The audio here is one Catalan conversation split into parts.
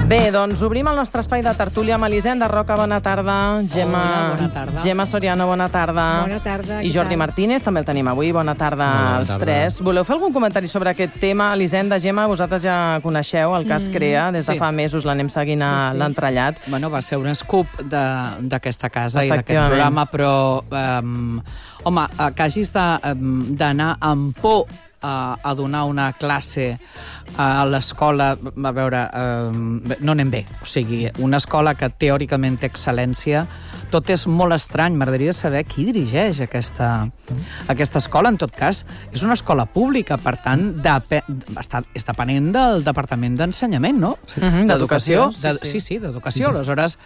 Bé, doncs obrim el nostre espai de tertúlia amb Elisenda Roca, bona tarda. Hola, bona tarda. Gemma Soriano, bona tarda. Bona tarda. I Jordi Martínez, també el tenim avui. Bona tarda als tres. Voleu fer algun comentari sobre aquest tema? Elisenda, Gemma, vosaltres ja coneixeu el cas CREA. Des de fa mesos l'anem seguint a l'entrellat. Bueno, va ser un scoop d'aquesta casa i d'aquest programa, però, home, que hagis d'anar amb por a donar una classe a l'escola, a veure, no anem bé. O sigui, una escola que teòricament té excel·lència, tot és molt estrany. M'agradaria saber qui dirigeix aquesta escola. En tot cas, és una escola pública, per tant, és depenent del Departament d'Ensenyament, no? D'Educació. Sí, d'Educació. Aleshores,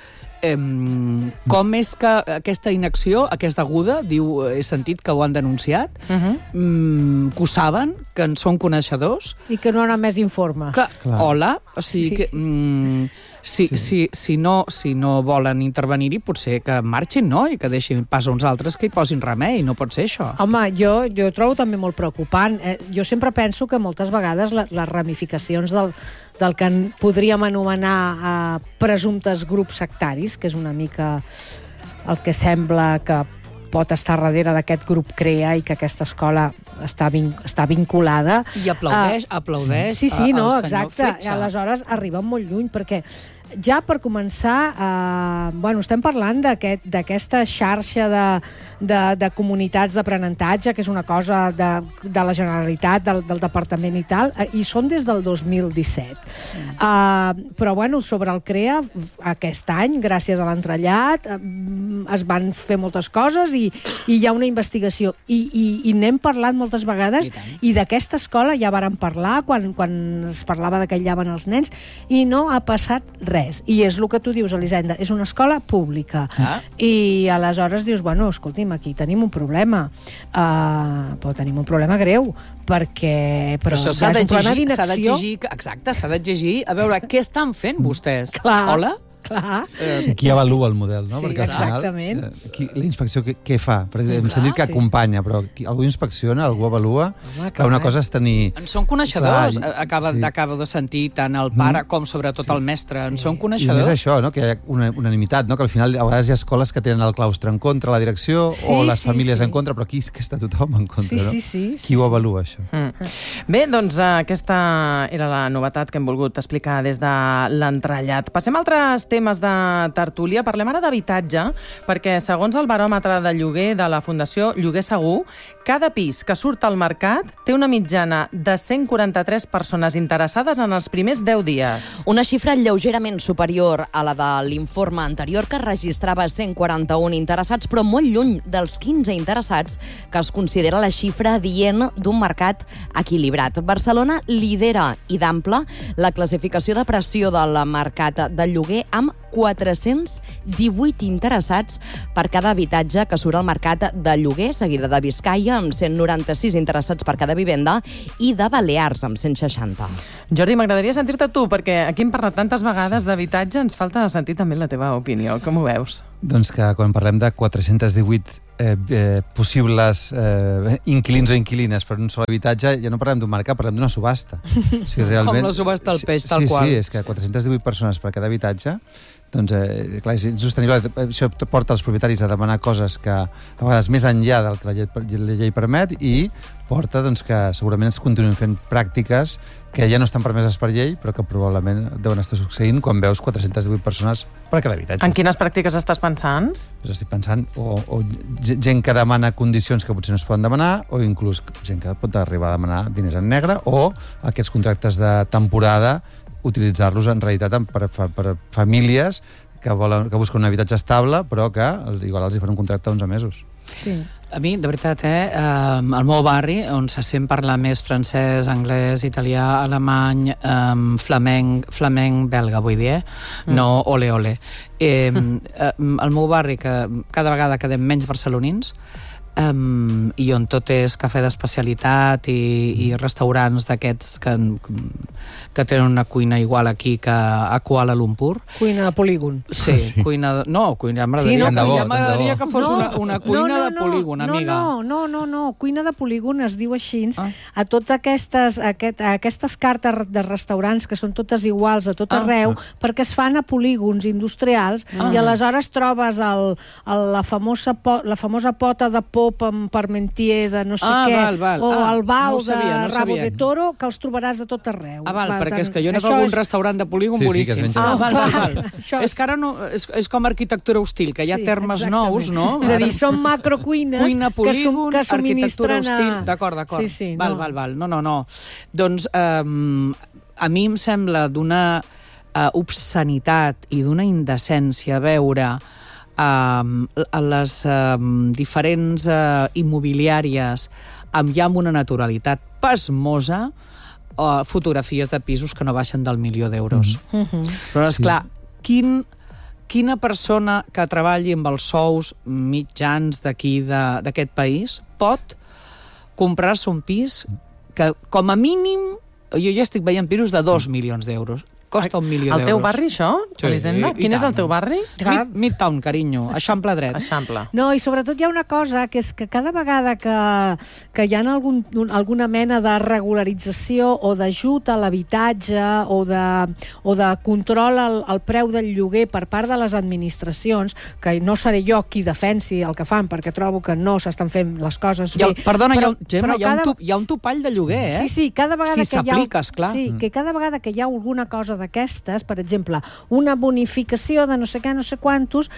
com és que aquesta inacció, aquesta deguda, diu, he sentit que ho han denunciat, que ho saben, que en són coneixedors. I que no han més informe. Clar. Hola, o sigui que... Si no volen intervenir-hi, potser que marxin, no? I que deixin pas a uns altres que hi posin remei. No pot ser això. Home, jo ho trobo també molt preocupant. Jo sempre penso que moltes vegades les ramificacions del que podríem anomenar presumptes grups sectaris, que és una mica el que sembla que pot estar darrere d'aquest grup CREA i que aquesta escola està vinculada. I aplaudeix Sí, no, el senyor exacte. Fletxa. Aleshores arriben molt lluny, perquè ja per començar, estem parlant d'aquesta xarxa de comunitats d'aprenentatge, que és una cosa de la Generalitat, del Departament i tal, i són des del 2017. Però, sobre el CREA, aquest any, gràcies a l'entrellat, es van fer moltes coses i hi ha una investigació. I n'hem parlat moltes vegades, i d'aquesta escola ja vàrem parlar quan es parlava de que aïllaven els nens, i no ha passat res. I és el que tu dius, Elisenda, és una escola pública. I aleshores dius, escolti'm, aquí tenim un problema. Però tenim un problema greu, perquè... Però això s'ha d'exigir, exacte, s'ha d'exigir. A veure, què estan fent vostès? Clar. Hola? Clar. Qui avalua el model, no? Sí, perquè al exactament. final, la inspecció què fa? Perquè hem sentit que acompanya, però algú inspecciona, algú avalua, que una cosa és tenir... En són coneixedors. Acabo de sentir tant el pare com sobretot el mestre. En són coneixedors. I més això, no? Que hi ha una unanimitat, no? Que al final a vegades hi ha escoles que tenen el claustre en contra, la direcció, o les famílies en contra, però aquí és que està tothom en contra, no? Qui ho avalua, això? Bé, doncs aquesta era la novetat que hem volgut explicar des de l'entrellat. Passem a altres temes de tertúlia. Parlem ara d'habitatge, perquè segons el baròmetre de lloguer de la Fundació Lloguer Segur, cada pis que surt al mercat té una mitjana de 143 persones interessades en els primers 10 dies. Una xifra lleugerament superior a la de l'informe anterior, que registrava 141 interessats, però molt lluny dels 15 interessats que es considera la xifra adient d'un mercat equilibrat. Barcelona lidera i d'ample la classificació de pressió del mercat del lloguer amb 418 interessats per cada habitatge que surt al mercat de lloguer, seguida de Biscaia, amb 196 interessats per cada vivenda, i de Balears, amb 160. Jordi, m'agradaria sentir-te tu, perquè aquí hem parlat tantes vegades d'habitatge, ens falta sentir també la teva opinió. Com ho veus? Doncs que quan parlem de 418 possibles inquilins o inquilines per un sol habitatge, ja no parlem d'un mercat, parlem d'una subhasta. Com la subhasta del peix, tal qual. Sí, és que 418 persones per cada habitatge, doncs, clar, és insostenible. Això porta els propietaris a demanar coses que a vegades més enllà del que la llei permet, i porta doncs, que segurament es continuïn fent pràctiques que ja no estan permeses per llei, però que probablement deuen estar succeint quan veus 418 persones per cada habitatge. En quines pràctiques estàs pensant? Doncs estic pensant o gent que demana condicions que potser no es poden demanar, o inclús gent que pot arribar a demanar diners en negre, o aquests contractes de temporada, utilitzar-los en realitat per famílies que busquen un habitatge estable, però que igual els hi fan un contracte d'11 mesos. Sí. A mi, de veritat, al meu barri, on se sent parlar més francès, anglès, italià, alemany, flamenc, belga, vull dir, no ole. Al meu barri, que cada vegada quedem menys barcelonins, i on tot és cafè d'especialitat i restaurants d'aquests que tenen una cuina igual aquí que a Kuala Lumpur. Cuina de polígon. Sí, cuina... No, cuina... M'agradaria que fos una cuina de polígon, amiga. No, cuina de polígon es diu així a totes aquestes cartes de restaurants que són totes iguals a tot arreu, perquè es fan a polígons industrials i aleshores trobes la famosa pota de pop amb parmentier de no sé què, o el bau de rabo de toro, que els trobaràs a tot arreu. Perquè és que jo he anat a algun restaurant de polígon boníssim. Val. És que ara és com arquitectura hostil, que hi ha termes nous, no? És a dir, són macrocuines que subministren D'acord. Val. No. Doncs a mi em sembla d'una obscenitat i d'una indecència veure a les diferents immobiliàries amb una naturalitat pasmosa fotografies de pisos que no baixen del 1.000.000 d'euros. Però, esclar, quina persona que treballi amb els sous mitjans d'aquí, d'aquest país, pot comprar-se un pis que, com a mínim, jo ja estic veient pisos de 2 milions d'euros. Costa 1.000.000 d'euros. Al teu barri, això, Elisenda? Quin és el teu barri? Midtown, carinyo. Eixample dret. Eixample. No, i sobretot hi ha una cosa, que és que cada vegada que hi ha alguna mena de regularització o d'ajut a l'habitatge o de control al preu del lloguer per part de les administracions, que no seré jo qui defensi el que fan, perquè trobo que no s'estan fent les coses bé. Perdona, Gemma, hi ha un topall de lloguer, eh? Sí, cada vegada si s'aplica, esclar. Sí, que cada vegada que hi ha alguna cosa d'aquestes, per exemple, una bonificació de no sé què, no sé quantos,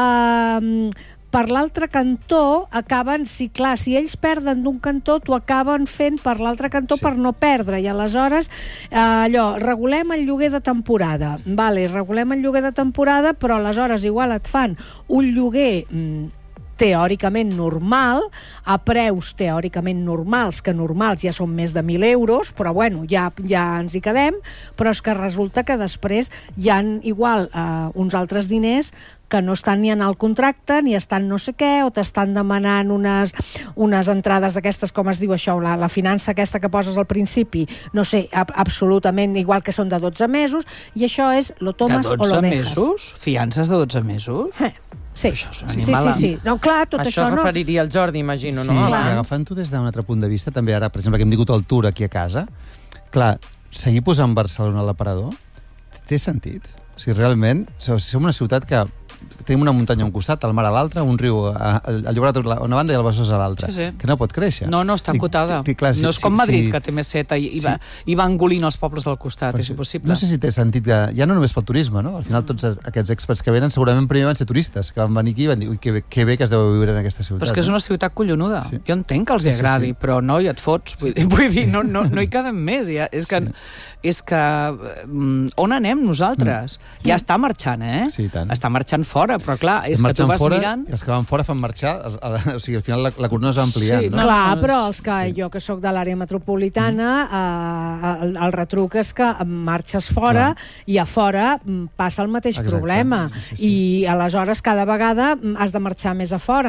per l'altre cantó acaben, si ells perden d'un cantó, t'ho acaben fent per l'altre cantó per no perdre, i aleshores regulem el lloguer de temporada, regulem el lloguer de temporada, però aleshores igual et fan un lloguer teòricament normal, a preus teòricament normals, que normals ja són més de 1.000 euros, però bueno, ja ens hi quedem, però és que resulta que després hi ha igual uns altres diners que no estan ni en el contracte, ni estan no sé què, o t'estan demanant unes entrades d'aquestes, com es diu això, la finança aquesta que poses al principi, no sé, absolutament igual, que són de 12 mesos, i això és lo tomas o lo dejas. De 12 mesos? Fiances de 12 mesos? Sí. No, clar, tot això no... Això referiria al Jordi, imagino, no? Sí, agafant-ho des d'un altre punt de vista, també ara, per exemple, que hem tingut el tour aquí a casa, clar, seguir posant Barcelona a l'aparador té sentit. O sigui, realment, som una ciutat que tenim una muntanya a un costat, el mar a l'altre, un riu al Llobregat a una banda i el Besòs a l'altra, que no pot créixer. No, està acotada. No és com Madrid, que té més seta i va engolint els pobles del costat, és impossible. No sé si té sentit que, ja no només pel turisme, no? Al final tots aquests experts que venen segurament primer van ser turistes, que van venir aquí i van dir, ui, que bé que es deu viure en aquesta ciutat. Però és que és una ciutat collonuda. Jo entenc que els agradi, però no, i et fots. Vull dir, no hi quedem més. És que on anem nosaltres? Ja està marxant, Sí, tant. Està marxant fora, però clar, és que tu vas mirant... I els que van fora fan marxar, o sigui, al final la corona es va ampliant, no? Clar, però jo que sóc de l'àrea metropolitana, el retruc és que marxes fora i a fora passa el mateix problema. I aleshores cada vegada has de marxar més a fora,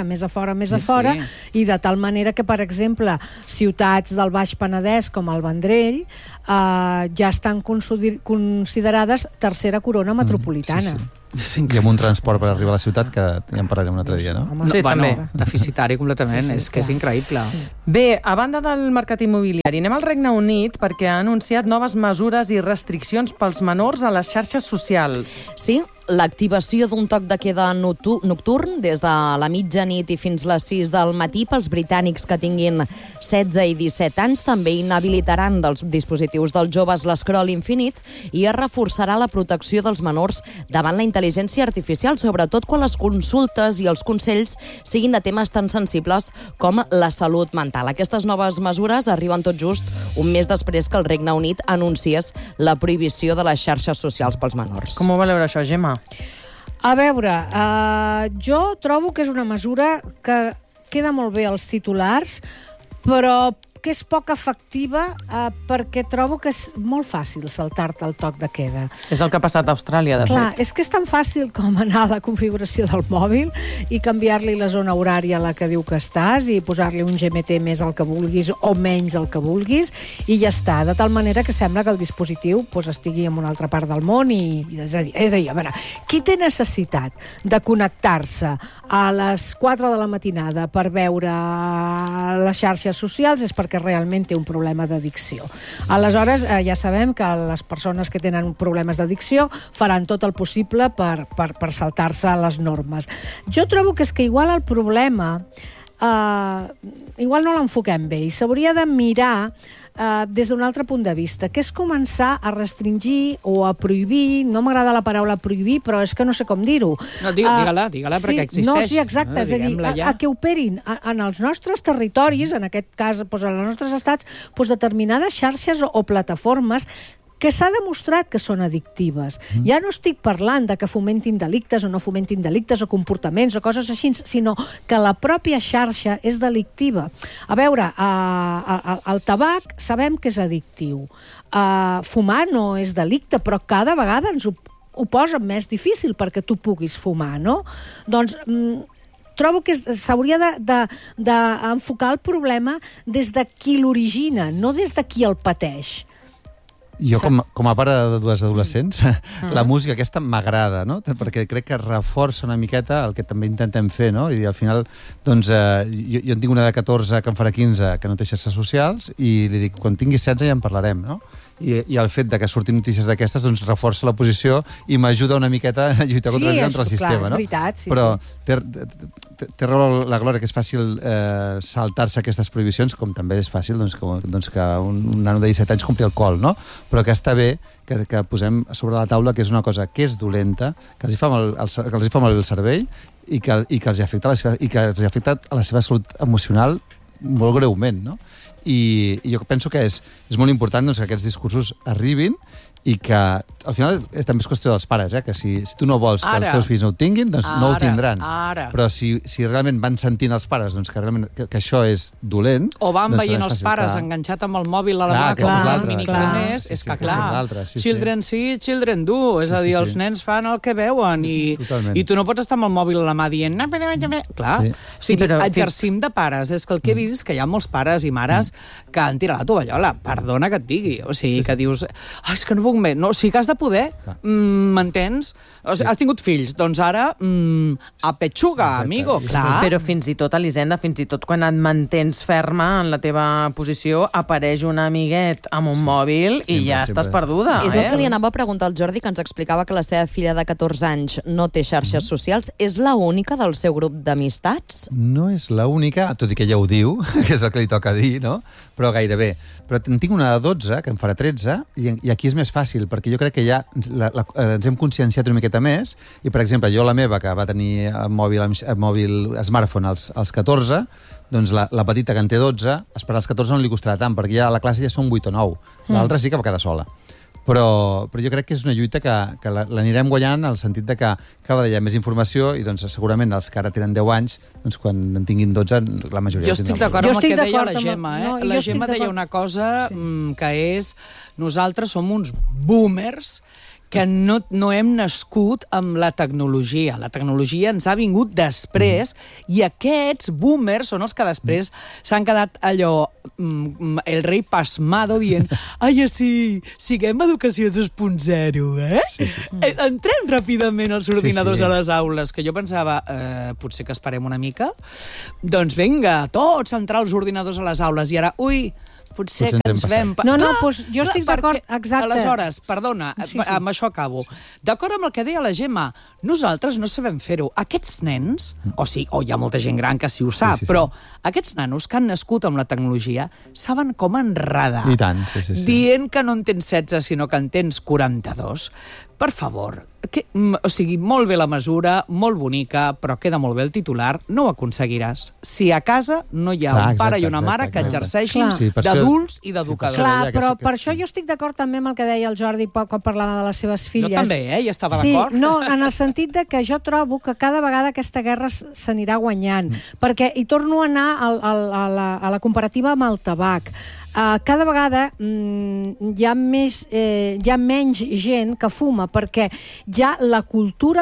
i de tal manera que, per exemple, ciutats del Baix Penedès com el Vendrell ja estan considerades tercera corona metropolitana. I amb un transport per arribar a la ciutat que ja en parlarem un altre dia, no? Sí, també. Deficitari completament, és que és increïble. Bé, a banda del mercat immobiliari, anem al Regne Unit perquè ha anunciat noves mesures i restriccions pels menors a les xarxes socials. Sí, l'activació d'un toc de queda nocturn des de la mitjanit i fins les 6 del matí pels britànics que tinguin 16 i 17 anys també inhabilitaran dels dispositius dels joves l'escroll infinit i es reforçarà la protecció dels menors davant la intel·ligència artificial, sobretot quan les consultes i els consells siguin de temes tan sensibles com la salut mental. Aquestes noves mesures arriben tot just un mes després que el Regne Unit anunciés la prohibició de les xarxes socials pels menors. Com ho valeu això, Gemma? A veure, jo trobo que és una mesura que queda molt bé als titulars, però que és poc efectiva perquè trobo que és molt fàcil saltar-te el toc de queda. És el que ha passat a Austràlia, de Clar, fet. és que és tan fàcil com anar a la configuració del mòbil i canviar-li la zona horària a la que diu que estàs i posar-li un GMT més al que vulguis o menys al que vulguis i ja està, de tal manera que sembla que el dispositiu estigui en una altra part del món i és a dir, a veure, qui té necessitat de connectar-se a les 4 de la matinada per veure les xarxes socials és perquè realment té un problema d'addicció. Aleshores, ja sabem que les persones que tenen problemes d'addicció faran tot el possible per saltar-se les normes. Jo trobo que és que igual el problema igual no l'enfoquem bé i s'hauria de mirar des d'un altre punt de vista, que és començar a restringir o a prohibir, no m'agrada la paraula prohibir, però és que no sé com dir-ho. No, digue-la, perquè existeix. No, sí, exacte, és a dir, a que operin en els nostres territoris, en aquest cas, en els nostres estats, determinades xarxes o plataformes que s'ha demostrat que són addictives. Ja no estic parlant de que fomentin delictes o no fomentin delictes o comportaments o coses així, sinó que la pròpia xarxa és delictiva. A veure, el tabac sabem que és addictiu. Fumar no és delicte, però cada vegada ens ho posa més difícil perquè tu puguis fumar, no? Doncs trobo que s'hauria d'enfocar el problema des de qui l'origina, no des de qui el pateix. Jo, com a pare de dues adolescents, la música aquesta m'agrada, no? Perquè crec que reforça una miqueta el que també intentem fer, no? I al final, doncs, jo en tinc una de 14 que en farà 15 que no té xarxes socials i li dic, quan tingui 16 ja en parlarem, no? I el fet de que surtin notícies d'aquestes doncs reforça la posició i m'ajuda una miqueta a lluitar contra el sistema, no? Sí, és veritat, sí. Però té raó la Glòria que és fàcil saltar-se aquestes prohibicions, com també és fàcil que un nano de 17 anys compri alcohol, no? Però que està bé que posem sobre la taula que és una cosa que és dolenta, que els hi fa mal el cervell i que els afecta a la seva salut emocional molt greument, no? I jo penso que és molt important doncs, que aquests discursos arribin i que al final també és qüestió dels pares, que si tu no vols que els teus fills no ho tinguin, doncs no ho tindran. Però si realment van sentint els pares doncs, que això és dolent... O van veient els pares enganxat amb el mòbil a la mà, com un minicroners, és que clar, children sí, children do, és a dir, els nens fan el que veuen i tu no pots estar amb el mòbil a la mà dient... Clar, o sigui, exercim de pares, és que el que he vist és que hi ha molts pares i mares que han tirat la tovallola, perdona que et digui, o sigui, que dius, és que no puc més, no, sí que has de poder, m'entens? Has tingut fills, doncs ara a petxuga, amigo, clar. Però fins i tot, Elisenda, fins i tot quan et mantens ferma en la teva posició, apareix un amiguet amb un mòbil i ja estàs perduda. És el que li anava a preguntar al Jordi, que ens explicava que la seva filla de 14 anys no té xarxes socials. És l'única del seu grup d'amistats? No és l'única, tot i que ja ho diu, que és el que li toca dir, no? Però gairebé. Però en tinc una de 12, que en farà 13, i aquí és més fàcil, perquè jo crec que ja ens hem conscienciat una miqueta més, i per exemple, jo la meva, que va tenir mòbil smartphone als 14, doncs la petita, que en té 12, esperar als 14 no li costarà tant, perquè ja a la classe ja són 8 o 9. L'altra sí que va quedar sola. Però jo crec que és una lluita que l'anirem guanyant en el sentit de que cada dia hi ha més informació i doncs segurament els que ara tenen 10 anys, doncs quan en tinguin 12, la majoria... Jo estic d'acord amb el que deia la Gemma. La Gemma deia una cosa que és nosaltres som uns boomers que no hem nascut amb la tecnologia. La tecnologia ens ha vingut després i aquests boomers són els que després s'han quedat allò, el rei pasmado dient ai, sí, siguem educació 2.0, Sí. Entrem ràpidament els ordinadors a les aules, que jo pensava, potser que esperem una mica, doncs vinga, tots entrar els ordinadors a les aules i ara, potser que ens vam... doncs jo estic d'acord, exacte. Aleshores, perdona, amb això acabo. D'acord amb el que deia la Gemma, nosaltres no sabem fer-ho. Aquests nens, o hi ha molta gent gran que sí ho sap, però aquests nanos que han nascut amb la tecnologia saben com enredar. I tant, sí. Dient que no en tens 16, sinó que en tens 42. per favor, o sigui, molt bé la mesura, molt bonica, però queda molt bé el titular, no ho aconseguiràs. Si a casa no hi ha un pare i una mare que exerceixin d'adults i d'educadors. Clar, però per això jo estic d'acord també amb el que deia el Jordi quan parlava de les seves filles. Jo també, hi estava d'acord. Sí, no, en el sentit de que jo trobo que cada vegada aquesta guerra s'anirà guanyant, perquè hi torno a anar a la comparativa amb el tabac. Cada vegada hi ha menys gent que fuma, perquè ja la cultura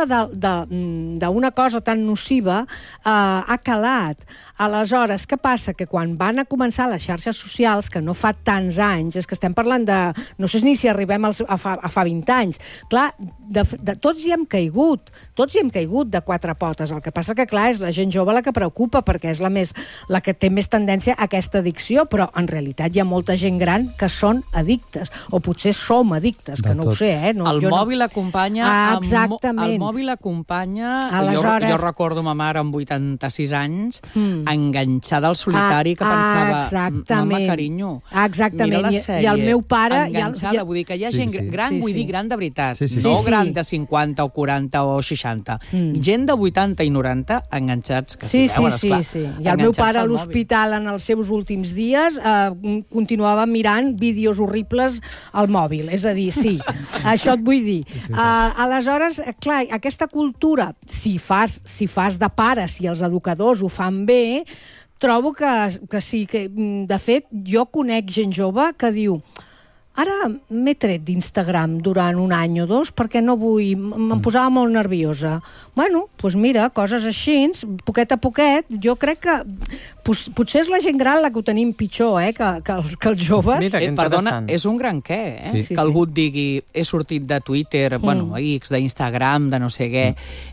d'una cosa tan nociva ha calat. Aleshores, què passa? Que quan van a començar les xarxes socials, que no fa tants anys, és que estem parlant de... No sé ni si arribem a fa 20 anys. Clar, tots hi hem caigut de quatre potes. El que passa que, clar, és la gent jove la que preocupa, perquè és la que té més tendència a aquesta addicció, però en realitat hi ha molta gent gran que són addictes, o potser som addictes, que no ho sé, eh? El mòbil acompanya... Exactament. El mòbil acompanya... Jo recordo ma mare amb 86 anys enganxada al solitari que pensava, mama, carinyo, mira la sèrie. I el meu pare... Enganxada, vull dir que hi ha gent gran, vull dir gran de veritat, no gran de 50 o 40 o 60. Gent de 80 i 90 enganxats, que s'hi veuen, esclar. Sí. I el meu pare a l'hospital en els seus últims dies continuava mirant vídeos horribles al mòbil. És a dir, sí, això et vull dir. Aleshores, clar, aquesta cultura, si fas de pare, si els educadors ho fan bé, trobo que sí, que de fet jo conec gent jove que diu: ara m'he tret d'Instagram durant un any o dos perquè no vull... Me'n posava molt nerviosa. Bueno, doncs mira, coses així, poquet a poquet, jo crec que potser és la gent gran la que ho tenim pitjor, que els joves. Mira, perdona, és un gran què, que algú et digui he sortit de Twitter, X, d'Instagram, de no sé què.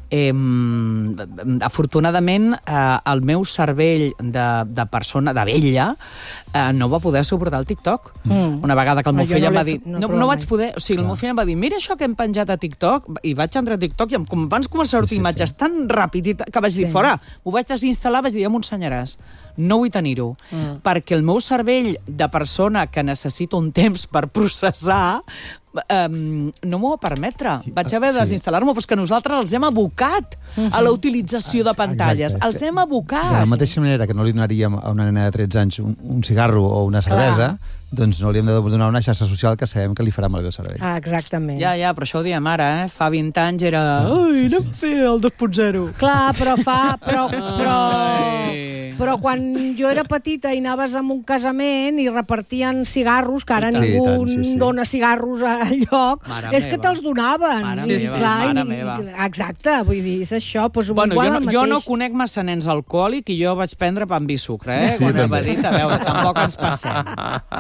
Afortunadament, el meu cervell de persona, de vella, no va poder suportar el TikTok. Una vegada que el meu fill em va dir... No vaig poder... O sigui, el meu fill em va dir, mira això que hem penjat a TikTok, i vaig entrar a TikTok i com van començar a sortir imatges tan ràpid que vaig dir, fora, ho vaig desinstal·lar, vaig dir, ja m'ho ensenyaràs. No vull tenir-ho. Perquè el meu cervell de persona que necessita un temps per processar no m'ho va permetre. Vaig haver de desinstal·lar-m'ho, però és que nosaltres els hem abocat a la utilització de pantalles. Els hem abocat. De la mateixa manera que no li donaríem a una nena de 13 anys un cigarro o una cervesa, doncs no li hem de donar una xarxa social que sabem que li farà malbé el cervell. Exactament. Ja, però això ho diem ara, Fa 20 anys era... Ai, anem a fer el 2.0. Clar, però quan jo era petita i anaves a un casament i repartien cigarros, que ara ningú dona cigarros enlloc, és que te'ls donaven. Mare meva. Exacte, vull dir, és això. Bueno, jo no conec massa nens alcohòlics i jo vaig prendre pa amb vi sucre, quan he dit, a veure, tampoc ens passem.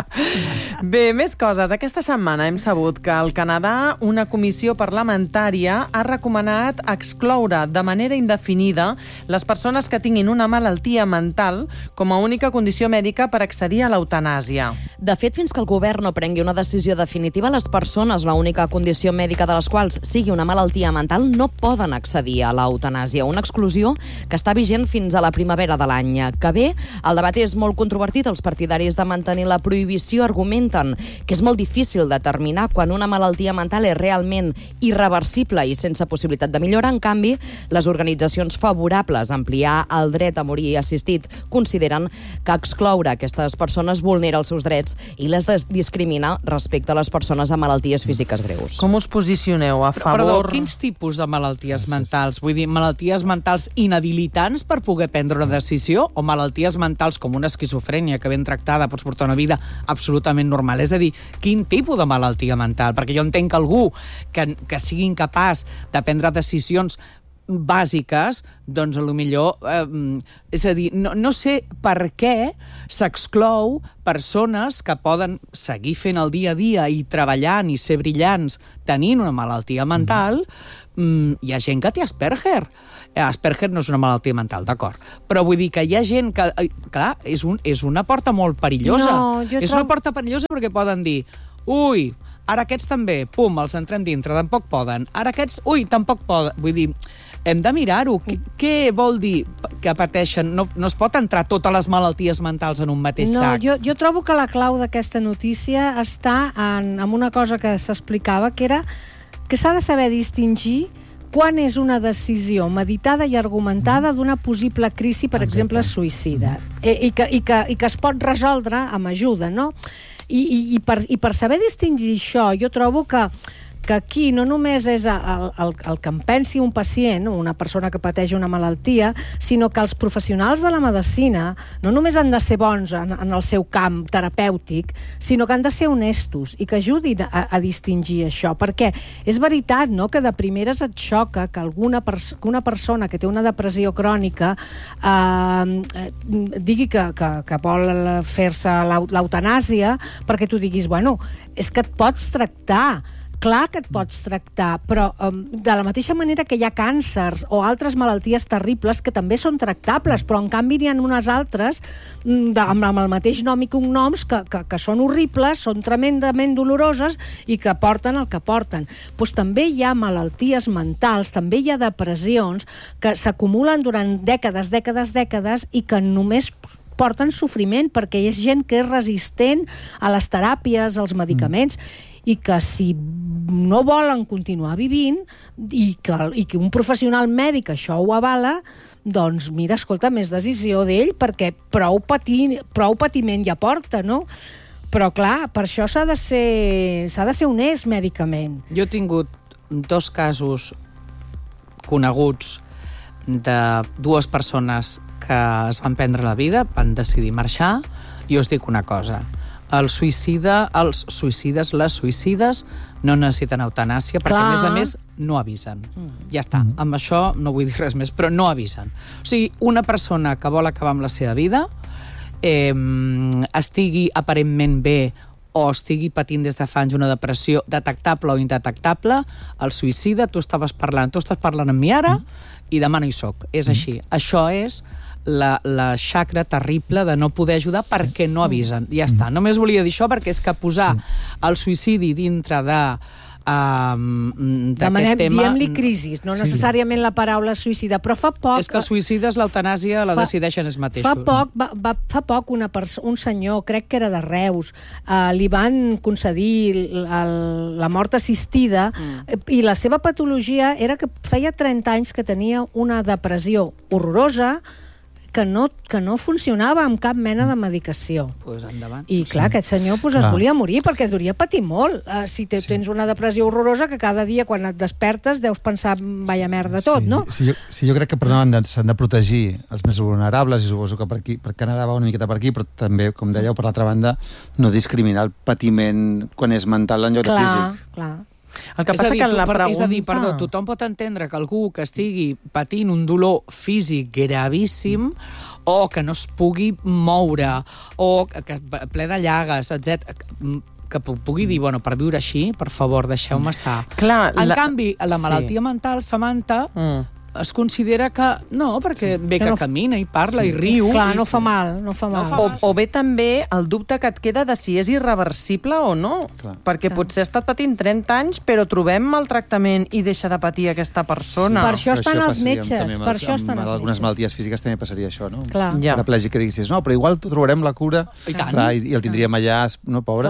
Bé, més coses. Aquesta setmana hem sabut que al Canadà una comissió parlamentària ha recomanat excloure de manera indefinida les persones que tinguin una malaltia mental com a única condició mèdica per accedir a l'eutanàsia. De fet, fins que el govern no prengui una decisió definitiva, les persones, l'única condició mèdica de les quals sigui una malaltia mental, no poden accedir a l'eutanàsia. Una exclusió que està vigent fins a la primavera de l'any que ve. El debat és molt controvertit. Els partidaris de mantenir la prohibició argumenten que és molt difícil determinar quan una malaltia mental és realment irreversible i sense possibilitat de millora. En canvi, les organitzacions favorables a ampliar el dret a morir assistit consideren que excloure aquestes persones vulnera els seus drets i les discrimina respecte a les persones amb malalties físiques greus. Com us posicioneu a favor? Perdó, quins tipus de malalties mentals? Vull dir, malalties mentals inhabilitants per poder prendre una decisió o malalties mentals com una esquizofrènia que ben tractada pots portar una vida absolutament normal. És a dir, quin tipus de malaltia mental? Perquè jo entenc que algú que sigui incapaç de prendre decisions bàsiques, doncs potser... és a dir, no sé per què s'exclou persones que poden seguir fent el dia a dia i treballant i ser brillants tenint una malaltia mental. Hi ha gent que té Asperger. Asperger no és una malaltia mental, d'acord. Però vull dir que hi ha gent que... Clar, és una porta molt perillosa. Una porta perillosa perquè poden dir ui, ara aquests també, pum, els entrem dintre, tampoc poden. Ara aquests, ui, tampoc poden. Vull dir, hem de mirar-ho. Què vol dir que pateixen? No es pot entrar totes les malalties mentals en un mateix sac. Jo trobo que la clau d'aquesta notícia està en una cosa que s'explicava, que era que s'ha de saber distingir quan és una decisió meditada i argumentada d'una possible crisi, per exemple, suïcida, i que es pot resoldre amb ajuda, no? I per saber distingir això, jo trobo que aquí no només és el que en pensi un pacient, una persona que pateix una malaltia, sinó que els professionals de la medicina no només han de ser bons en el seu camp terapèutic, sinó que han de ser honestos i que ajudin a distingir això, perquè és veritat, no?, que de primeres et xoca que una persona que té una depressió crònica digui que vol fer-se l'eutanàsia perquè tu diguis, bueno, és que et pots tractar. Clar que et pots tractar, però de la mateixa manera que hi ha càncers o altres malalties terribles que també són tractables, però en canvi n'hi ha unes altres amb el mateix nom i cognoms que són horribles, són tremendament doloroses i que porten el que porten. Doncs també hi ha malalties mentals, també hi ha depressions que s'acumulen durant dècades i que només porten sofriment perquè és gent que és resistent a les teràpies, als medicaments, i que si no volen continuar vivint i que un professional mèdic això ho avala, doncs mira, escolta, més decisió d'ell, perquè prou patiment ja porta, no? Però clar, per això s'ha de ser honest mèdicament. Jo he tingut 2 casos coneguts de 2 persones que es van prendre la vida, van decidir marxar, i us dic una cosa: els suïcides, les suïcides no necessiten eutanàsia perquè, a més, no avisen. Ja està. Amb això no vull dir res més, però no avisen. O sigui, una persona que vol acabar amb la seva vida, estigui aparentment bé o estigui patint des de fa anys una depressió detectable o indetectable, el suïcida, tu estàs parlant amb mi ara i demà no hi soc. És així. Això és la xacra terrible de no poder ajudar perquè no avisen. Ja està. Només volia dir això perquè és que posar el suïcidi dintre d'aquest tema... Diem-li crisis, no necessàriament la paraula suïcida, però fa poc... És que el suïcida és l'eutanàsia, la decideixen ells mateixos. Fa poc un senyor, crec que era de Reus, li van concedir la mort assistida i la seva patologia era que feia 30 anys que tenia una depressió horrorosa que no funcionava amb cap mena de medicació. Pues endavant. I clar, aquest senyor es volia morir perquè devia patir molt. Si tens una depressió horrorosa que cada dia quan et despertes deus pensar vaya merda tot, no? Sí, jo crec que per una banda s'han de protegir els més vulnerables, i suposo que per Canadà va una miqueta per aquí, però també, com dèieu, per l'altra banda, no discriminar el patiment quan és mental en lloc de físic. Clar. El que passa que la pregunta... És a dir, tothom pot entendre que algú que estigui patint un dolor físic gravíssim o que no es pugui moure o que ple de llagues, etc., que pugui dir, bueno, per viure així, per favor, deixeu-me estar. En canvi, la malaltia mental, Samantha, es considera que no, perquè bé que camina i parla i riu. Clar, no fa mal. O bé també el dubte que et queda de si és irreversible o no. Perquè potser ha estat patint 30 anys, però trobem el tractament i deixa de patir aquesta persona. Per això estan els metges. Amb algunes malalties físiques també passaria això, no? Clar. Paraplègic que diguessis, no, però igual trobarem la cura i el tindríem allà, no, pobre?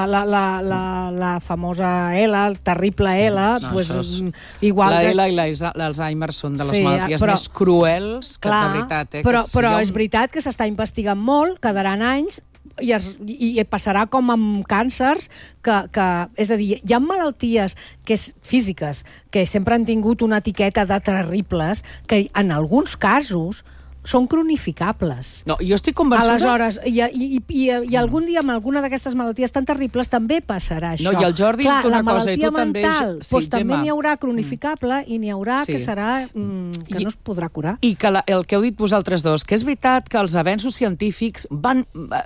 La famosa ELA, el terrible ELA, igual... La ELA i l'Alzheimer són de les malalties més cruels que de veritat. Però és veritat que s'està investigant molt, quedaran anys, i passarà com amb càncers, és a dir, hi ha malalties físiques que sempre han tingut una etiqueta de terribles, que en alguns casos són cronificables. No, jo estic convençuda... Aleshores, i algun dia amb alguna d'aquestes malalties tan terribles també passarà això. No, i el Jordi clar, una cosa, i tu també... La malaltia mental, també n'hi haurà cronificable i n'hi haurà que serà... que no es podrà curar. I que el que heu dit vosaltres dos, que és veritat que els avenços científics van...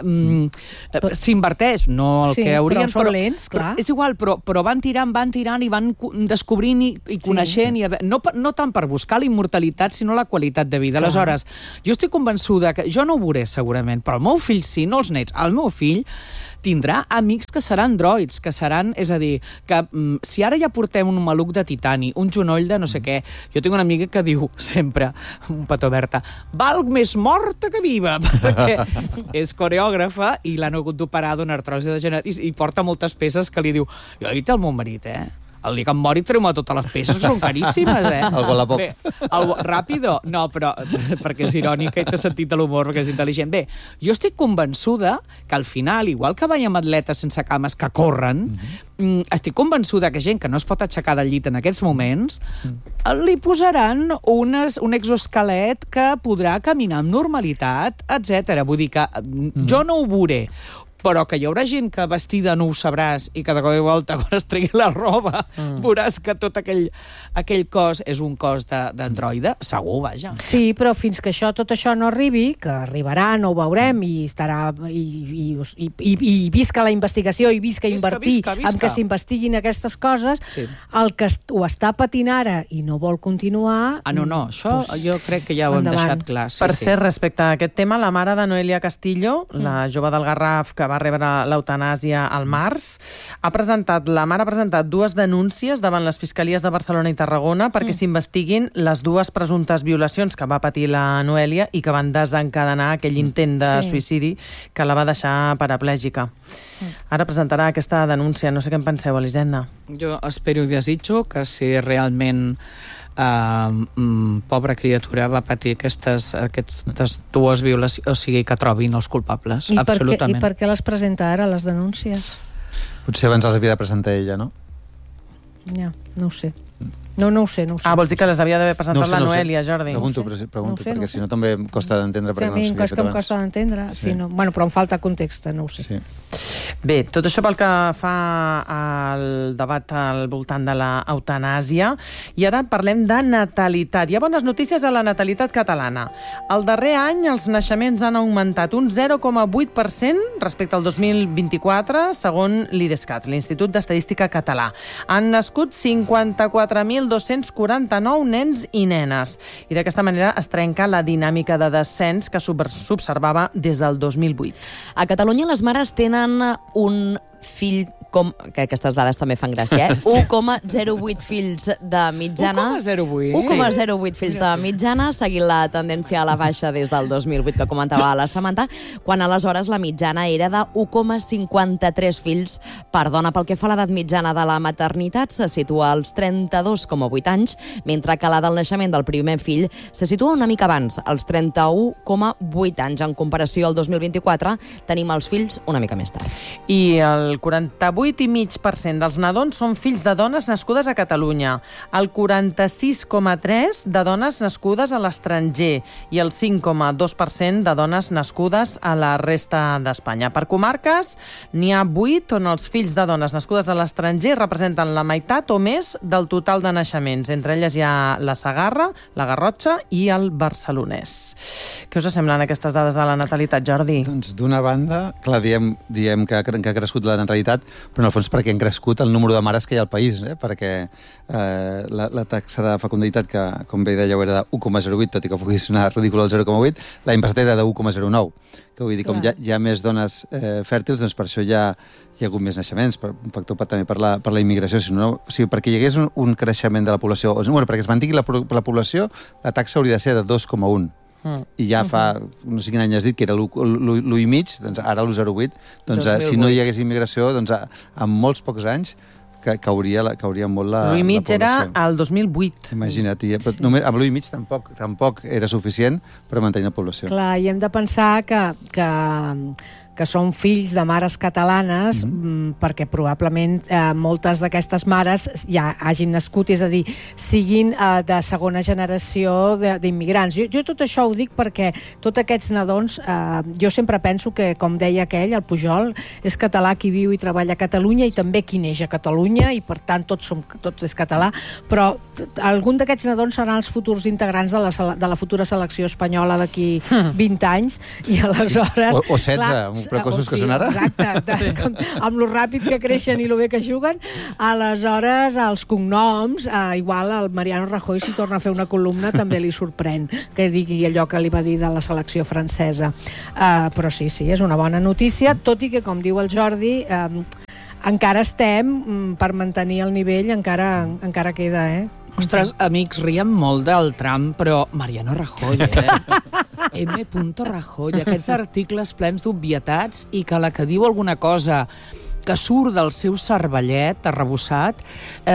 s'inverteix, no el que haurien... Però són lents, clar. És igual, però van tirant i van descobrint i coneixent, no tant per buscar la immortalitat, sinó la qualitat de vida. Aleshores, jo estic convençuda que jo no ho veuré segurament, però el meu fill sí, no els nets. El meu fill tindrà amics que seran droids, que seran... És a dir, que si ara ja portem un maluc de titani, un genoll de no sé què... Jo tinc una amiga que diu sempre, un petó Berta, val més morta que viva, perquè és coreògrafa i l'han hagut d'operar d'una artrosi de genet i porta moltes peces que li diu... Jo he dit al meu marit, el dia que em mori treu-me totes les peces, són caríssimes, El Wallapop. Bé, ràpido, no, però perquè és irònica i té sentit de l'humor, perquè és intel·ligent. Bé, jo estic convençuda que al final, igual que veiem atletes sense cames que corren, estic convençuda que gent que no es pot aixecar del llit en aquests moments, li posaran un exoesquelet que podrà caminar amb normalitat, etc. Vull dir que jo no ho veuré, però que hi haurà gent que vestida no ho sabràs i que de cop i volta, quan es tregui la roba, veuràs que tot aquell cos és un cos d'androide, segur, vaja. Sí, però fins que tot això no arribi, que arribarà, no ho veurem, i estarà i visca la investigació, i visca invertir en que s'investiguin aquestes coses, el que ho està patint ara i no vol continuar... No, això jo crec que ja ho hem deixat clar. Per cert, respecte a aquest tema, la mare de Noelia Castillo, la jove del Garraf que va rebre l'eutanàsia al març, la mare ha presentat 2 denúncies davant les fiscalies de Barcelona i Tarragona perquè s'investiguin les 2 presumptes violacions que va patir la Noelia i que van desencadenar aquell intent de suïcidi que la va deixar paraplègica. Ara presentarà aquesta denúncia. No sé què en penseu, Elisenda. Jo espero i desitjo que si realment pobra criatura va patir aquestes 2 violacions, o sigui, que trobin els culpables, absolutament. I per què les presenta ara, les denúncies? Potser abans les havia de presentar ella, no? Ja, no ho sé. No ho sé. Vols dir que les havia d'haver presentat la Noelia, Jordi? Pregunto, perquè si no també em costa d'entendre. A mi em costa d'entendre. Bueno, però em falta context, no ho sé. Bé, tot això pel que fa al debat al voltant de l'eutanàsia. I ara parlem de natalitat. Hi ha bones notícies a la natalitat catalana. El darrer any els naixements han augmentat un 0,8% respecte al 2024, segons l'IDESCAT, l'Institut d'Estadística Català. Han nascut 54.249 nens i nenes. I d'aquesta manera es trenca la dinàmica de descens que s'observava des del 2008. A Catalunya les mares tenen un fill que aquestes dades també fan gràcia, 1,08 fills de mitjana. 1,08 fills de mitjana, seguint la tendència a la baixa des del 2008 que comentava la Samantha, quan aleshores la mitjana era de 1,53 fills per dona. Pel que fa a l'edat mitjana de la maternitat, se situa als 32,8 anys, mentre que la del naixement del primer fill se situa una mica abans, als 31,8 anys. En comparació al 2024, tenim els fills una mica més tard. I el 48,5% dels nadons són fills de dones nascudes a Catalunya, el 46,3% de dones nascudes a l'estranger i el 5,2% de dones nascudes a la resta d'Espanya. Per comarques, n'hi ha 8 on els fills de dones nascudes a l'estranger representen la meitat o més del total de naixements. Entre elles hi ha la Segarra, la Garrotxa i el Barcelonès. Què us semblen aquestes dades de la natalitat, Jordi? Doncs d'una banda, clar, diem que ha crescut la natalitat, però en el fons perquè han crescut el número de mares que hi ha al país, perquè la taxa de fecunditat, que com bé dèieu era de 1,08, tot i que pugui sonar ridícul el 0,8, l'any passat era de 1,09, que vull dir, com hi ha més dones fèrtils, doncs per això hi ha hagut més naixements, un factor també per la immigració, o sigui, perquè hi hagués un creixement de la població, perquè es mantingui la població, la taxa hauria de ser de 2,1. I ja fa, no sé quin any has dit, que era l'1,5, doncs ara l'0,8, doncs si no hi hagués immigració, doncs en molts pocs anys cauria molt la població. L'1,5 era el 2008. Imagina't, però amb l'1,5 tampoc era suficient per mantenir la població. Clar, i hem de pensar que són fills de mares catalanes, perquè probablement moltes d'aquestes mares ja hagin nascut, és a dir, siguin de segona generació d'immigrants. Jo tot això ho dic perquè tots aquests nadons, jo sempre penso que, com deia aquell, el Pujol, és català qui viu i treballa a Catalunya i també qui neix a Catalunya, i per tant tot és català, però algun d'aquests nadons seran els futurs integrants de la futura selecció espanyola d'aquí 20 anys, i aleshores... O 16, precoços que són ara. Exacte, amb lo ràpid que creixen i lo bé que juguen. Aleshores, els cognoms, igual el Mariano Rajoy, si torna a fer una columna, també li sorprèn que digui allò que li va dir de la selecció francesa. Però sí, és una bona notícia, tot i que, com diu el Jordi, encara estem per mantenir el nivell, encara queda, Ostres, amics, riem molt del Trump, però Mariano Rajoy, M. Rajoy, aquests articles plens d'obvietats i que la que diu alguna cosa que surt del seu cervellet arrebossat,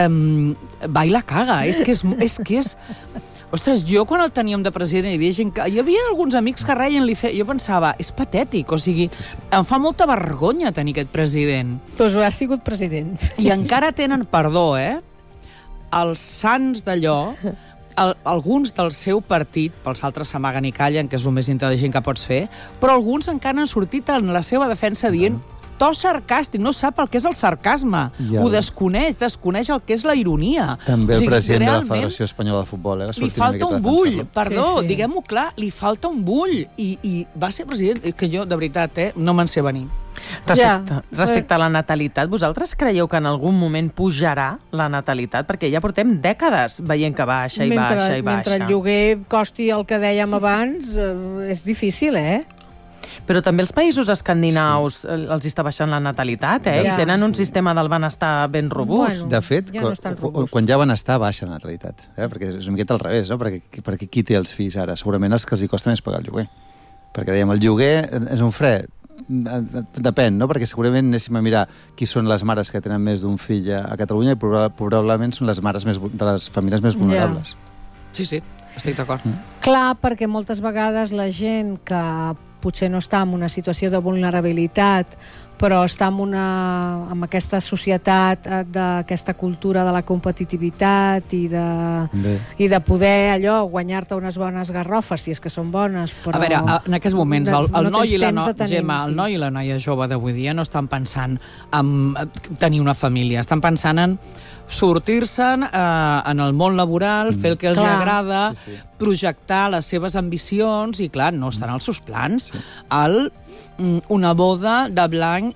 va i la caga. És que és... Ostres, jo quan el teníem de president hi havia alguns amics que reien, jo pensava, és patètic, o sigui, em fa molta vergonya tenir aquest president. Doncs ha sigut president. I encara tenen, perdó, els sants d'allò, alguns del seu partit, pels altres s'amaguen i callen, que és el més intel·ligent que pots fer, però alguns encara han sortit en la seva defensa dient to sarcàstic, no sap el que és el sarcasme. Ho desconeix el que és la ironia. També el president de la Federació Espanyola de Futbol. Li falta un bull, perdó, diguem-ho clar, li falta un bull. I va ser president, que jo, de veritat, no me'n sé venir. Respecte a la natalitat, vosaltres creieu que en algun moment pujarà la natalitat? Perquè ja portem dècades veient que baixa i baixa i baixa. Mentre el lloguer costi el que dèiem abans, és difícil, Però també els països escandinaus els està baixant la natalitat, i tenen un sistema del benestar ben robust. De fet, quan hi ha benestar, baixa la natalitat. Perquè és una miqueta al revés, no? Perquè qui té els fills ara? Segurament els que els hi costa més pagar el lloguer. Perquè dèiem, el lloguer és un fre. Depèn, no? Perquè segurament anéssim a mirar qui són les mares que tenen més d'un fill a Catalunya i probablement són les mares de les famílies més vulnerables. Sí, estic d'acord. Clar, perquè moltes vegades la gent que potser no està en una situació de vulnerabilitat, però està en aquesta societat, d'aquesta cultura de la competitivitat i de poder guanyar-te unes bones garrofes, si és que són bones. Però a veure, en aquests moments, el noi i la noia jove d'avui dia no estan pensant en tenir una família, estan pensant en sortir-se'n en el món laboral, fer el que els agrada, projectar les seves ambicions i, clar, no estan als seus plans. Una boda de blanc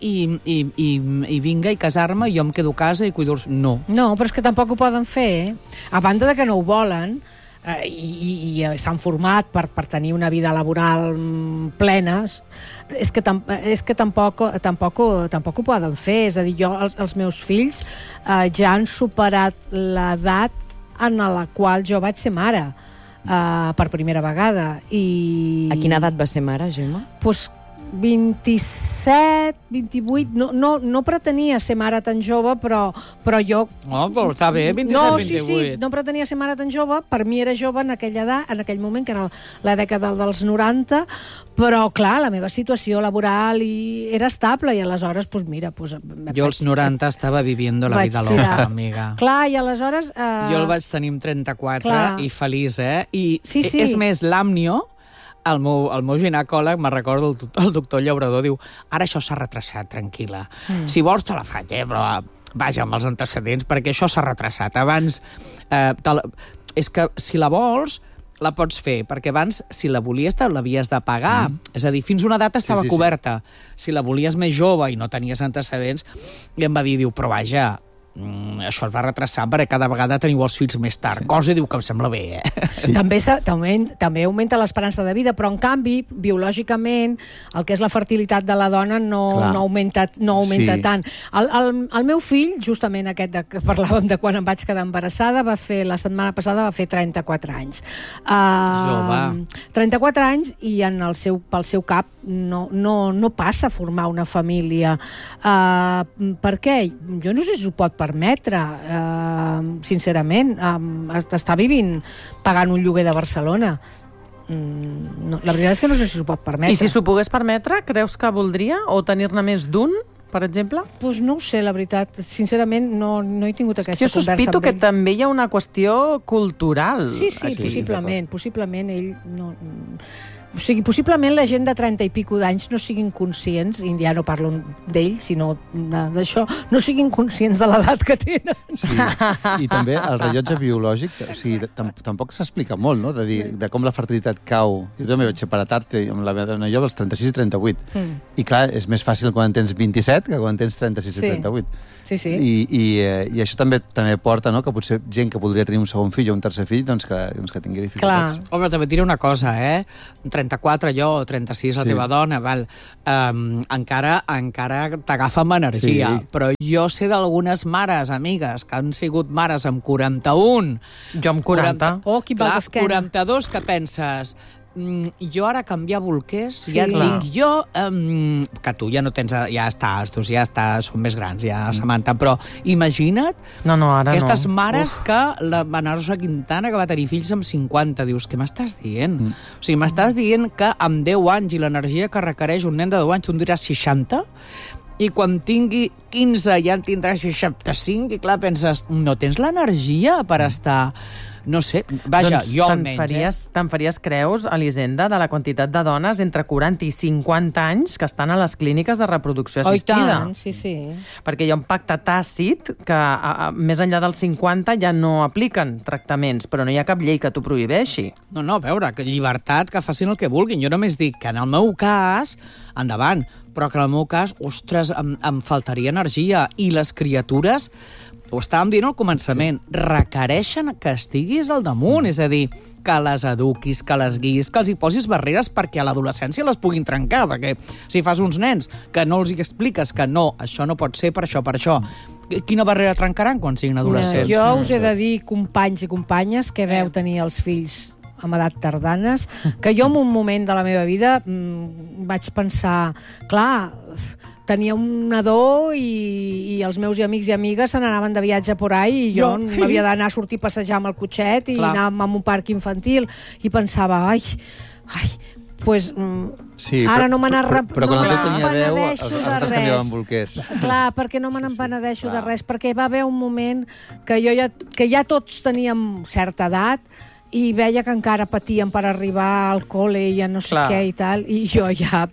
i vinga, i casar-me, i jo em quedo a casa i cuido... No, però és que tampoc ho poden fer. A banda de que no ho volen, i s'han format per tenir una vida laboral plena, és que tampoc ho poden fer. És a dir, els meus fills ja han superat l'edat en la qual jo vaig ser mare per primera vegada. A quina edat va ser mare, Gemma? Doncs 27, 28, no pretenia ser mare tan jove, però jo... Però està bé, 27, 28. Sí, no pretenia ser mare tan jove, per mi era jove en aquella edat, en aquell moment, que era la dècada dels 90, però, clar, la meva situació laboral era estable, i aleshores, doncs mira... Jo als 90 estava viviendo la vida loca, amiga. Clar, i aleshores... Jo el vaig tenir amb 34 i feliç, I és més, l'àmnio, el meu ginecòleg, me'n recordo, el doctor Llaurador, diu, ara això s'ha retrasat, tranquil·la. Si vols te la faig, però vaja amb els antecedents, perquè això s'ha retrasat. Abans, és que si la vols, la pots fer, perquè abans, si la volies, l'havies de pagar. És a dir, fins una data estava coberta. Si la volies més jove i no tenies antecedents, i em va dir, però vaja, això es va retrasar perquè cada vegada teniu els fills més tard, cosa diu que em sembla bé, També augmenta l'esperança de vida, però en canvi, biològicament, el que és la fertilitat de la dona no augmenta tant. El meu fill, justament aquest que parlàvem de quan em vaig quedar embarassada, la setmana passada va fer 34 anys. Jove. 34 anys, i pel seu cap no passa a formar una família. Per què? Jo no sé si ho pot permetre, sincerament. Està vivint pagant un lloguer de Barcelona. La veritat és que no sé si s'ho pot permetre. I si s'ho pogués permetre, creus que voldria? O tenir-ne més d'un, per exemple? Doncs no ho sé, la veritat. Sincerament, no he tingut aquesta conversa amb ell. Jo sospito que també hi ha una qüestió cultural. Sí, possiblement ell no... O sigui, possiblement la gent de 30 i pico d'anys no siguin conscients, i ja no parlo d'ell, sinó d'això, no siguin conscients de l'edat que tenen. Sí, i també el rellotge biològic, o sigui, tampoc s'explica molt, no?, de com la fertilitat cau. Jo també vaig separar tard amb la meva dona i jo als 36 i 38. I clar, és més fàcil quan en tens 27 que quan en tens 36 i 38. Sí. I això també porta, no?, que potser gent que voldria tenir un segon fill o un tercer fill, doncs que tingui dificultats. Home, també et diré una cosa, 34 jo, 36 la teva dona, val. Encara t'agafa amb energia, però jo sé d'algunes mares, amigues, que han sigut mares amb 41. Jo amb 40. Qui va d'esquena. 42, que penses... jo ara canviar bolquers, Sí. ja et Clar. dic jo, que tu ja no tens, ja estàs, són més grans, ja, Samantha, però imagina't No, ara aquestes no. mares que la Rosa Quintana, que va tenir fills amb 50, dius, què m'estàs dient? O sigui, m'estàs dient que amb 10 anys i l'energia que requereix un nen de 10 anys, tu en diràs 60, i quan tingui 15 ja en tindràs 65, i clar, penses, no tens l'energia per estar... No sé, vaja, Doncs jo almenys, te'n faries creus, Elisenda, de la quantitat de dones entre 40 i 50 anys que estan a les clíniques de reproducció Oh, i assistida. tant, sí. Perquè hi ha un pacte tàcit que més enllà dels 50 ja no apliquen tractaments, però no hi ha cap llei que t'ho prohibeixi. No, a veure, que llibertat, que facin el que vulguin. Jo només dic que en el meu cas, endavant, però que en el meu cas, ostres, em faltaria energia. I les criatures, ho estàvem dient al començament, requereixen que estiguis al damunt, és a dir, que les eduquis, que les guiïs, que els hi posis barreres perquè a l'adolescència les puguin trencar, perquè si fas uns nens que no els hi expliques que no, això no pot ser per això, quina barrera trencaran quan siguin adolescents? Jo us he de dir, companys i companyes, que veu tenir els fills amb edat tardanes, que jo en un moment de la meva vida vaig pensar, clar, tenia un nadó i els meus amics i amigues se n'anaven de viatge por ahí i jo m'havia d'anar a sortir a passejar amb el cotxet i anar a un parc infantil i pensava, pues, Sí, ara no me n'arrepenteixo però quan el teu tenia 10, de els altres canviaven bolquers. Clar, perquè no me n'empenedeixo de res, perquè va haver un moment que ja tots teníem certa edat i veia que encara patien per arribar al col·le i a no sé Clar. què i tal, i jo ja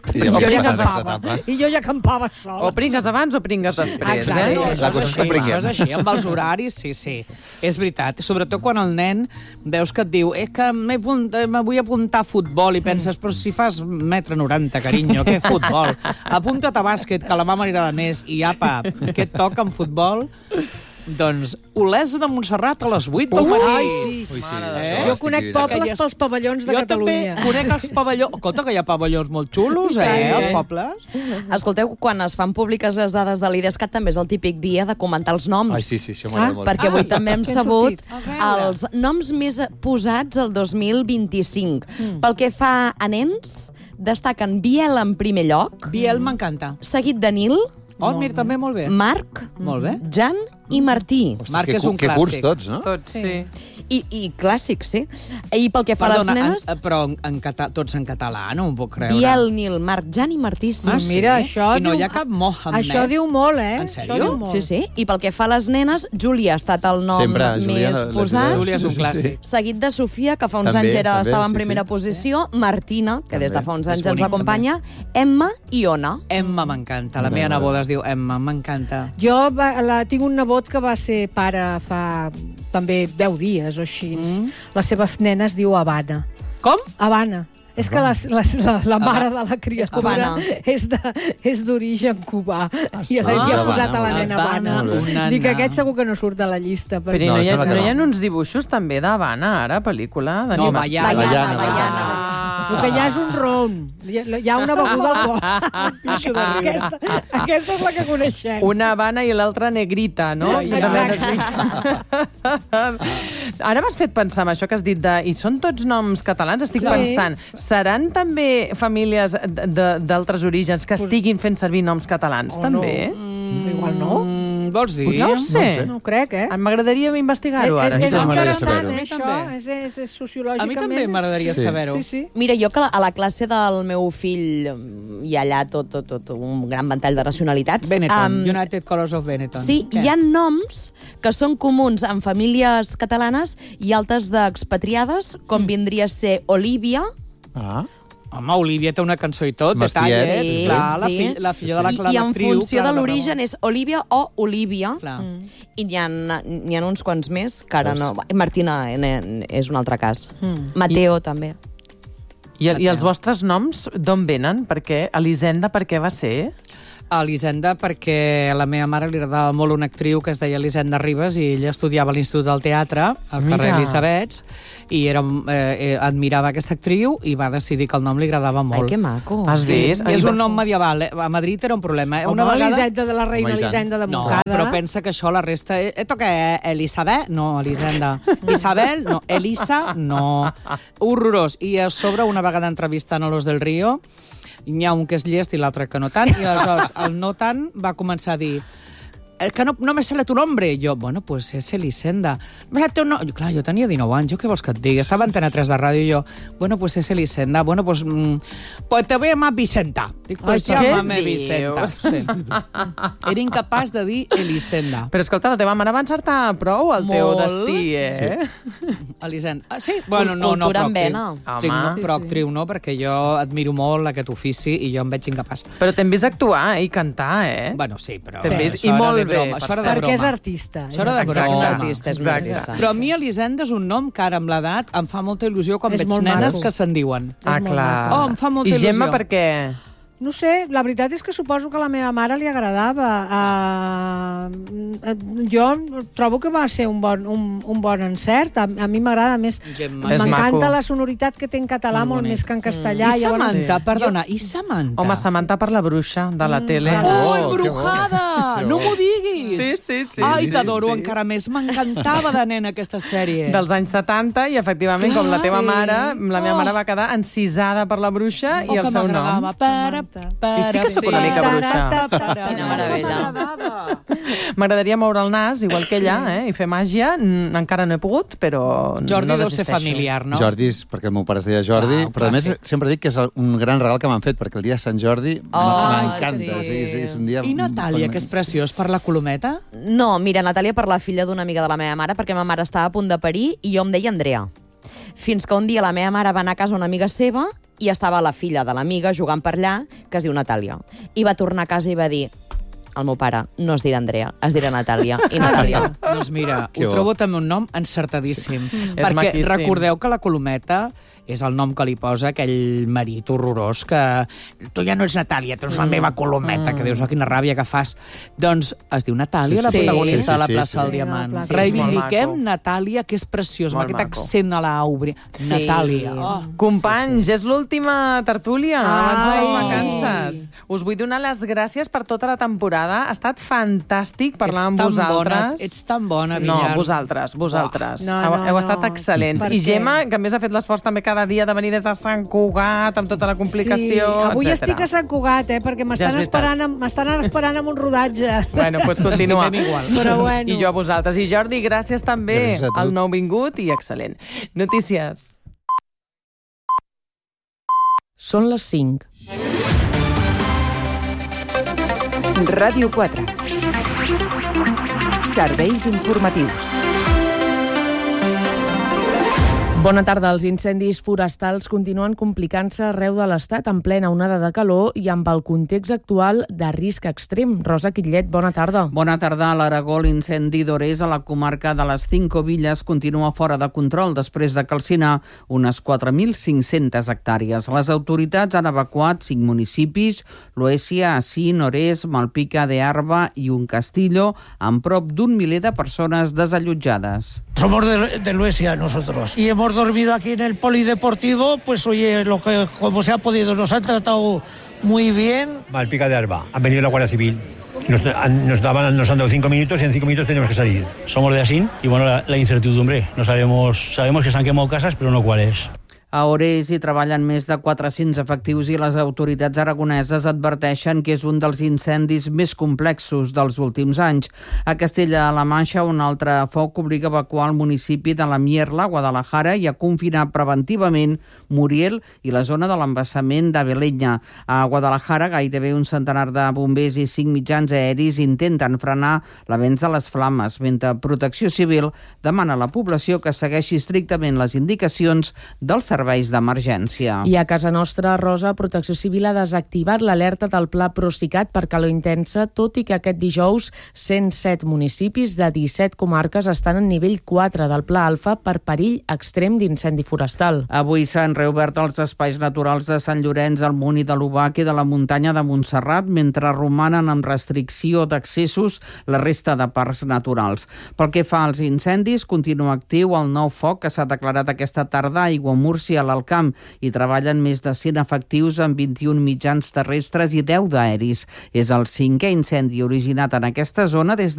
etapa. acampava sola. O pringues abans o pringues després, exacte. eh? La cosa és que pringuem. Això és així, amb els horaris, sí. És veritat. Sobretot quan el nen veus que et diu que me vull apuntar a futbol i penses, però si fas 1,90 m, carinyo, què futbol? Apunta't a bàsquet, que a la mà m'agrada més, i apa, què et toca en futbol? Doncs Olesa de Montserrat a les 8 del matí. Ai, sí. Ui, sí. Jo conec pobles pels pavellons de Catalunya. Jo també conec els pavellons. Compte que hi ha pavellons molt xulos, els pobles. Escolteu, quan es fan públiques les dades de l'IDESCAT també és el típic dia de comentar els noms. Ai, sí, això m'agrada molt. Perquè avui també hem què han sabut sortit? els noms més posats el 2025. Pel que fa a nens, destaquen Biel en primer lloc, Biel m'encanta. seguit de Nil, Oh, mira, també molt bé. Marc, Molt bé. Jan i Martí. Marc és un que clàssic. curts tots, no? Tots, sí. I clàssics, sí. I pel que fa a les nenes, però tots en català, no m'ho puc creure. Biel, Nil, Marc, Jan i Martí, sí. Ah, sí? Mira, això I no diu- hi ha cap Mohamed. Això diu molt, En Això sèrio? diu molt. Sí, sí. I pel que fa a les nenes, Júlia ha estat el nom Sempre, Júlia, més les posat. Júlia és un Sí, clàssic. Seguit de Sofia, que fa uns També, anys estava en sí, primera sí. posició, Martina, que des de fa uns És anys ens bonic, acompanya, Emma i Ona. Emma m'encanta. La meva neboda es diu Emma, m'encanta. Jo tinc un nebot que va ser pare fa també 10 dies o així. La seva nena es diu Habana. Com? Habana. És que la mare de la criatura cubana. és d'origen cubà i li ha posat a la nena Habana. Habana. Dic que aquest segur que no surt de la llista. Però No, no, hi ha, sembla que no hi ha no. uns dibuixos també d'Havana, ara, pel·lícula d'animació? Baiana. Baiana. El que ja és un ron. Hi ha una beguda alcohòlica. Aquesta és la que coneixem. Una Havana i l'altra negrita, no? Ara m'has fet pensar en això que has dit de... I són tots noms catalans? Estic pensant, seran també famílies d'altres orígens que estiguin fent servir noms catalans, també? Igual no. Vols dir? No ho sé. No ho crec, M'agradaria investigar-ho ara. És m'agradaria interessant, saber-ho. això. És A sociològicament. mi també m'agradaria Sí. saber-ho. Sí. Mira, jo que a la classe del meu fill hi ha allà tot un gran ventall de racionalitats. Benetton, United Colors of Benetton. Sí, Què? hi ha noms que són comuns en famílies catalanes i altres d'expatriades, com vindria a ser Olivia. Ah, Home, Olivia té una cançó i tot, Mastiets, detallets, sí, clar, sí. la filla de la Clara I en Triu. funció de l'origen és Olivia o Olivia. Clar. I n'hi ha uns quants més que ara no... Martina és un altre cas. Mateo també. I els vostres noms d'on venen? Perquè Elisenda, per què va ser? A l'Hisenda, perquè a la meva mare li agradava molt una actriu que es deia Elisenda Ribas i ella estudiava a l'Institut del Teatre, al carrer Elisabets, i admirava aquesta actriu i va decidir que el nom li agradava molt. Ai, que maco. Has vist? És un nom medieval. A Madrid era un problema. Home, Elisenda de la reina Elisenda de Montcada. No, però pensa que això la resta... Toca Elisabet? No, Elisenda. Isabel? No. Elisa? No. Horrorós. I a sobre, una vegada entrevistant a Los del Río, hi ha un que és llest i l'altre que no tant, i aleshores el no tant va començar a dir que no me sale tu nombre. I jo, bueno, pues es Elisenda. Clar, jo tenia 19 anys, jo què vols que et digui? Estava a Antena 3 de ràdio i jo, bueno, pues es Elisenda. Bueno, pues te voy a llamar Vicenta. Dic, pues llámame Vicenta. Sí. Era incapaç de dir Elisenda. Però escolta, la teva mare va encertar prou el teu destí, Sí. Elisenda. Sí? Bueno, no, cultura en vena. Però actriu no, perquè jo admiro molt aquest ofici i jo em veig incapaç. Però t'hem vist actuar i cantar, Bueno, sí, però... T'hem vist, i molt bé, perquè és artista. Això era de broma. És un artista. Però a mi Elisenda és un nom que ara amb l'edat em fa molta il·lusió quan veig nenes que se'n diuen. Ah, clar. Oh, em fa molta il·lusió. I Gemma, per què? No sé, la veritat és que suposo que a la meva mare li agradava. Jo trobo que va ser un bon encert. A mi m'agrada més. M'encanta la sonoritat que té en català molt més que en castellà. I Samantha, perdona, i Samantha? Home, Samantha per la bruixa de la tele. Oh, embrujada! No m'ho diguis! Sí. Ai, t'adoro encara més. M'encantava de nena aquesta sèrie. Dels anys 70, i efectivament, com la teva mare, la meva mare va quedar encisada per la bruixa i el seu nom. I sí que sóc una mica bruixa. Quina meravella. M'agradaria moure el nas, igual que ella, i fer màgia. Encara no he pogut, però Jordi no deu ser familiar, no? Jordi, perquè el meu pare es deia Jordi, però a més sempre dic que és un gran regal que m'han fet, perquè el dia de Sant Jordi m'encanta. Sí, és un dia... I Natàlia, que és preciós, per la colometa? No, mira, Natàlia per la filla d'una amiga de la meva mare, perquè ma mare estava a punt de parir i jo em deia Andrea. Fins que un dia la meva mare va anar a casa una amiga seva i estava la filla de l'amiga jugant per allà, que es diu Natàlia. I va tornar a casa i va dir, el meu pare no es dirà Andrea, es dirà Natàlia. I Natàlia. Doncs mira, ho trobo també un nom encertadíssim. Perquè recordeu que la colometa és el nom que li posa aquell marit horrorós que tu ja no ets Natàlia, tu ets la meva colometa, que dius, quina ràbia que fas. Doncs es diu Natàlia, la protagonista de la plaça del Diamant. Reivindiquem Natàlia, que és preciós, amb aquest accent a l'àubre. Natàlia. Companys, és l'última tertúlia abans de les vacances. Us vull donar les gràcies per tota la temporada. Ha estat fantàstic parlar amb vosaltres. Ets tan bona, Villar. No, vosaltres. Heu estat excel·lents. I Gemma, que a més ha fet l'esforç també cada dia de venir des de Sant Cugat, amb tota la complicació, etc. Avui estic a Sant Cugat, perquè m'estan esperant amb un rodatge. Bueno, pots continuar. Però bueno. I jo a vosaltres. I Jordi, gràcies també al nouvingut i excel·lent. Notícies. Són les 5. Ràdio 4. Serveis informatius. Bona tarda. Els incendis forestals continuen complicant-se arreu de l'Estat en plena onada de calor i amb el context actual de risc extrem. Rosa Quitlet, bona tarda. Bona tarda. A l'Aragó, l'incendi d'Orés a la comarca de les 5 Villes continua fora de control després de calcinar unes 4.500 hectàrees. Les autoritats han evacuat 5 municipis, Loesia, Asín, Orés, Malpica de Arba i un Castillo, amb prop d'un miler de persones desallotjades. Somos de Loesia nosotros y hemos dormido aquí en el polideportivo, pues oye, como se ha podido, nos han tratado muy bien. Malpica de Arba, han venido la Guardia Civil, nos han dado 5 minutos y en 5 minutos tenemos que salir. Somos de Asín y bueno, la incertidumbre, no sabemos que se han quemado casas, pero no cuáles. A Orés hi treballen més de 400 efectius i les autoritats aragoneses adverteixen que és un dels incendis més complexos dels últims anys. A Castella de la Manxa, un altre foc obliga a evacuar el municipi de la Mierla, Guadalajara, i a confinar preventivament Muriel i la zona de l'embassament de Belenya. A Guadalajara, gairebé un centenar de bombers i 5 mitjans aeris intenten frenar l'avenç de les flames, mentre Protecció Civil demana a la població que segueixi estrictament les indicacions del servei serveis d'emergència. I a casa nostra, Rosa, Protecció Civil ha desactivat l'alerta del Pla Procicat per calor intensa, tot i que aquest dijous 107 municipis de 17 comarques estan en nivell 4 del Pla Alfa per perill extrem d'incendi forestal. Avui s'han reobert els espais naturals de Sant Llorenç, el Munt i de l'Ubac i de la muntanya de Montserrat, mentre romanen amb restricció d'accessos la resta de parcs naturals. Pel que fa als incendis, continua actiu el nou foc que s'ha declarat aquesta tarda a Aiguamúrcia, a l'Alt Camp, i treballen més de 100 efectius amb 21 mitjans terrestres i 10 d'aeris. És el 5è incendi originat en aquesta zona des de